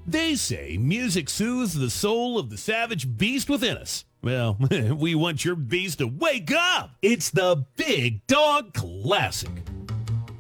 They say music soothes the soul of the savage beast within us. Well, we want your beast to wake up. It's the Big Dog Classic.